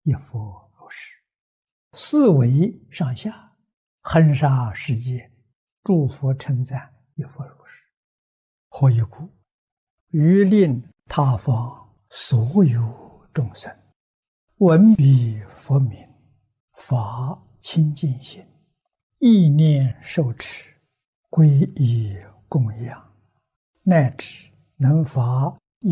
一佛如是。四维上下，恒沙世界，诸佛称赞一佛如是。何以故？欲令他方所有众生闻彼佛名，发清净心，意念受持，皈依供养，乃至能发